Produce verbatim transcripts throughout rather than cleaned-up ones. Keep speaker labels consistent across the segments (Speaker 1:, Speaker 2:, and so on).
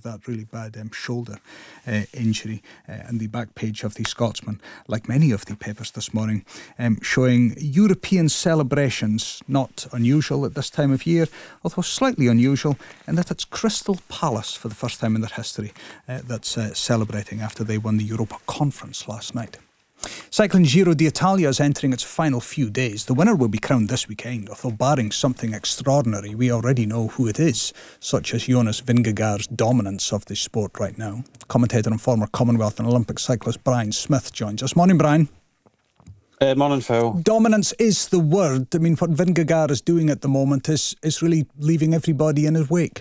Speaker 1: that really bad um, shoulder uh, injury. Uh, and the back page of the Scotsman, like many of the papers this morning, um, showing European celebrations, not unusual at this time of year, although slightly unusual, in that it's Crystal Palace for the first time in their history uh, that's uh, celebrating after they won the Europa Conference last night. Cycling Giro d'Italia is entering its final few days. The winner will be crowned this weekend, although barring something extraordinary, we already know who it is, such as Jonas Vingegaard's dominance of the sport right now. Commentator and former Commonwealth and Olympic cyclist Brian Smith joins us. Morning, Brian.
Speaker 2: Uh, morning, Phil.
Speaker 1: Dominance is the word. I mean, what Vingegaard is doing at the moment is, is really leaving everybody in his wake.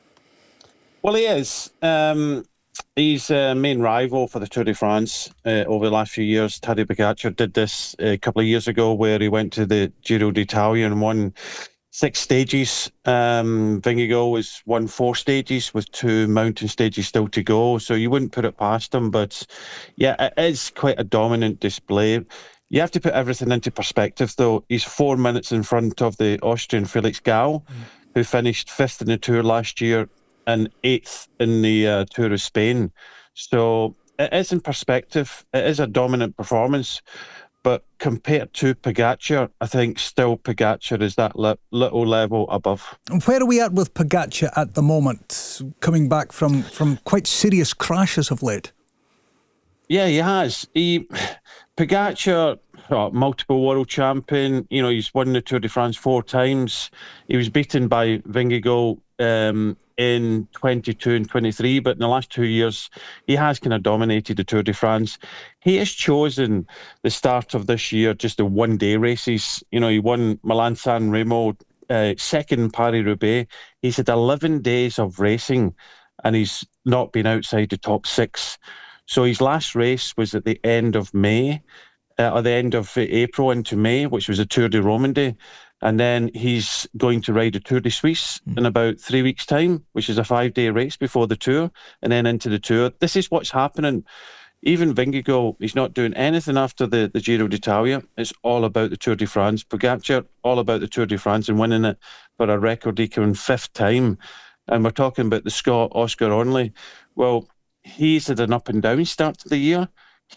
Speaker 2: Well, he is. Um... He's a main rival for the Tour de France uh, over the last few years. Tadej Pogačar did this a couple of years ago where he went to the Giro d'Italia and won six stages. Um, Vingegaard was won four stages with two mountain stages still to go. So you wouldn't put it past him. But yeah, it is quite a dominant display. You have to put everything into perspective, though. He's four minutes in front of the Austrian Felix Gall, mm. who finished fifth in the Tour last year and eighth in the uh, Tour of Spain. So it is in perspective. It is a dominant performance. But compared to Pogačar, I think still Pogačar is that li- little level above.
Speaker 1: And where are we at with Pogačar at the moment, coming back from, from quite serious crashes of late?
Speaker 2: Yeah, he has. He Pogačar, oh, multiple world champion. You know, he's won the Tour de France four times. He was beaten by Vingegaard um, in twenty-two and twenty-three, but in the last two years, he has kind of dominated the Tour de France. He has chosen the start of this year just the one-day races. You know, he won Milan-San Remo, uh, second Paris-Roubaix. He's had eleven days of racing, and he's not been outside the top six. So his last race was at the end of May, uh, or the end of April into May, which was a Tour de Romandie. And then he's going to ride a Tour de Suisse mm. in about three weeks' time, which is a five-day race before the Tour, and then into the Tour. This is what's happening. Even Vingegaard, he's not doing anything after the, the Giro d'Italia. It's all about the Tour de France. Pogačar, all about the Tour de France and winning it for a record-equaling fifth time. And we're talking about the Scot, Oscar Onley. Well, he's had an up-and-down start to the year.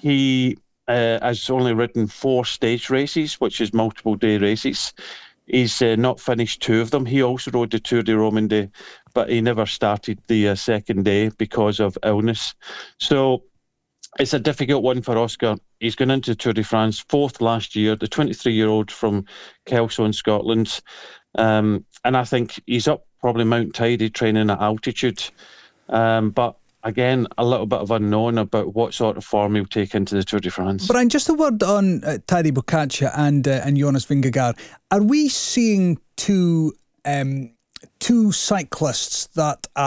Speaker 2: He uh, has only ridden four stage races, which is multiple-day races. He's uh, not finished two of them. He also rode the Tour de Romandie, but he never started the uh, second day because of illness. So it's a difficult one for Oscar. He's gone into the Tour de France fourth last year, the twenty-three-year-old from Kelso in Scotland. Um, and I think he's up probably Mount Tidy training at altitude. Um, but again, a little bit of unknown about what sort of form he'll take into the Tour de France.
Speaker 1: Brian, just a word on uh, Tadej Pogačar and uh, and Jonas Vingegaard. Are we seeing two um, two cyclists that are